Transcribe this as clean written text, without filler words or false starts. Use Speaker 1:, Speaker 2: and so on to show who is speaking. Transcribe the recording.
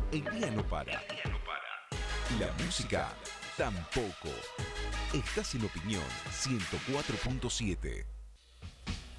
Speaker 1: El día no para. La música tampoco. Estás en Opinión 104.7.